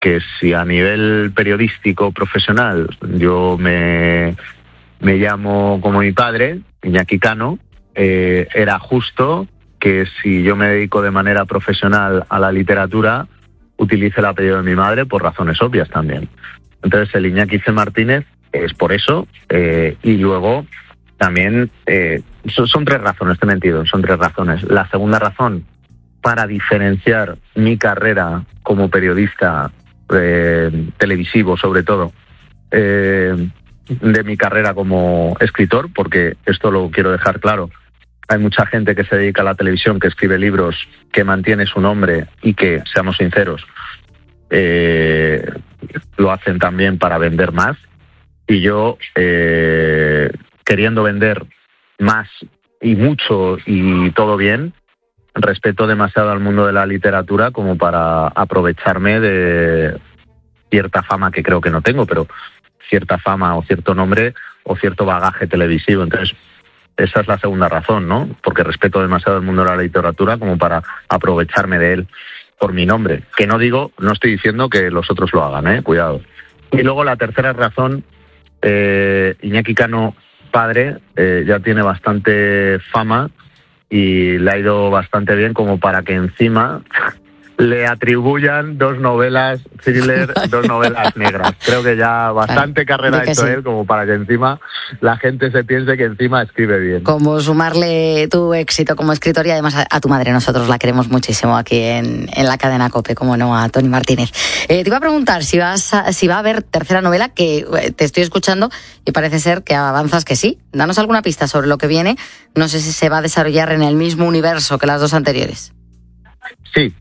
que si a nivel periodístico profesional yo me llamo como mi padre, Iñaki Cano, era justo que si yo me dedico de manera profesional a la literatura, utilice el apellido de mi madre por razones obvias también. Entonces el Iñaki C. Martínez es por eso, y luego también son 3 razones, te he mentido, son 3 razones. La segunda razón, para diferenciar mi carrera como periodista televisivo, sobre todo, de mi carrera como escritor, porque esto lo quiero dejar claro. Hay mucha gente que se dedica a la televisión, que escribe libros, que mantiene su nombre y que, seamos sinceros, lo hacen también para vender más. Y yo, queriendo vender más y mucho y todo bien, respeto demasiado al mundo de la literatura como para aprovecharme de cierta fama que creo que no tengo, pero cierta fama o cierto nombre o cierto bagaje televisivo. Entonces, esa es la segunda razón, ¿no? Porque respeto demasiado el mundo de la literatura como para aprovecharme de él por mi nombre. Que no estoy diciendo que los otros lo hagan, cuidado. Y luego la tercera razón, Iñaki Cano, padre, ya tiene bastante fama y le ha ido bastante bien como para que encima le atribuyan 2 novelas thriller, 2 novelas negras. Creo que ya bastante carrera ha hecho él como para que encima la gente se piense que encima escribe bien. Como sumarle tu éxito como escritor y además a tu madre. Nosotros la queremos muchísimo aquí en la cadena COPE, como no, a Toni Martínez. Te iba a preguntar si va a haber tercera novela, que te estoy escuchando y parece ser que avanzas que sí. Danos alguna pista sobre lo que viene. No sé si se va a desarrollar en el mismo universo que las 2 anteriores. Sí.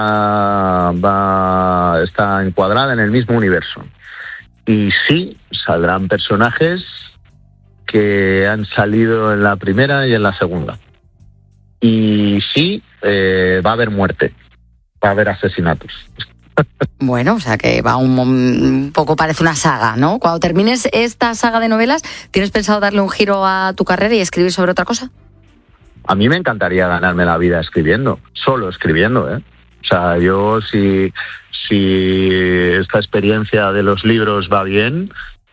Está encuadrada en el mismo universo. Y sí, saldrán personajes que han salido en la primera y en la segunda. Y sí, va a haber muerte, va a haber asesinatos. Bueno, o sea que va un poco, parece una saga, ¿no? Cuando termines esta saga de novelas, ¿tienes pensado darle un giro a tu carrera y escribir sobre otra cosa? A mí me encantaría ganarme la vida escribiendo, solo escribiendo, O sea, yo si esta experiencia de los libros va bien,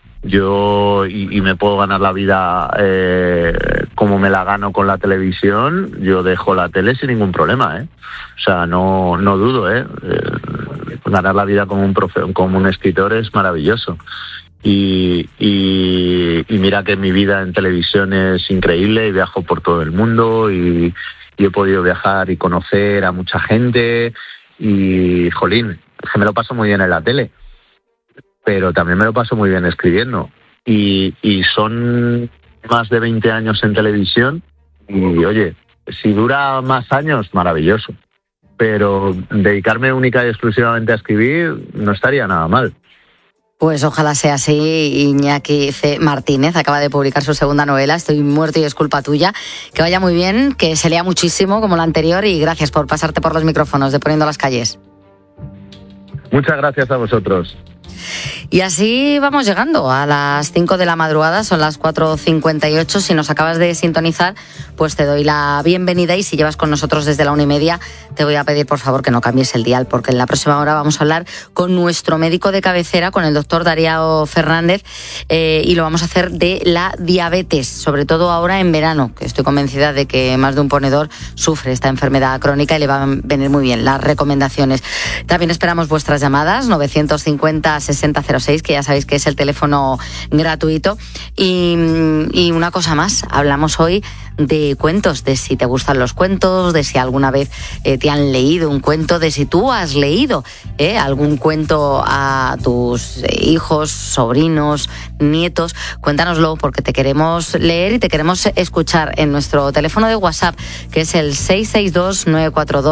y me puedo ganar la vida como me la gano con la televisión, yo dejo la tele sin ningún problema, O sea, no dudo, ganar la vida como un escritor es maravilloso. Y mira que mi vida en televisión es increíble y viajo por todo el mundo y he podido viajar y conocer a mucha gente y, jolín, es que me lo paso muy bien en la tele, pero también me lo paso muy bien escribiendo. Y son más de 20 años en televisión y, oye, si dura más años, maravilloso. Pero dedicarme única y exclusivamente a escribir no estaría nada mal. Pues ojalá sea así. Iñaki C. Martínez acaba de publicar su segunda novela, Estoy muerto y es culpa tuya. Que vaya muy bien, que se lea muchísimo como la anterior y gracias por pasarte por los micrófonos de Poniendo las Calles. Muchas gracias a vosotros. Y así vamos llegando a las 5 de la madrugada, son las 4:58. Si nos acabas de sintonizar, pues te doy la bienvenida y si llevas con nosotros desde la 1:30, te voy a pedir por favor que no cambies el dial, porque en la próxima hora vamos a hablar con nuestro médico de cabecera, con el doctor Darío Fernández, y lo vamos a hacer de la diabetes, sobre todo ahora en verano, que estoy convencida de que más de un ponedor sufre esta enfermedad crónica y le van a venir muy bien las recomendaciones. También esperamos vuestras llamadas, 950-6006, que ya sabéis que es el teléfono gratuito. Y una cosa más, hablamos hoy de cuentos, de si te gustan los cuentos, de si alguna vez te han leído un cuento, de si tú has leído algún cuento a tus hijos, sobrinos, nietos. Cuéntanoslo, porque te queremos leer y te queremos escuchar en nuestro teléfono de WhatsApp, que es el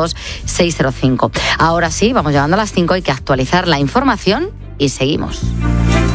662-942-605. Ahora sí, vamos llegando a las 5, hay que actualizar la información y seguimos.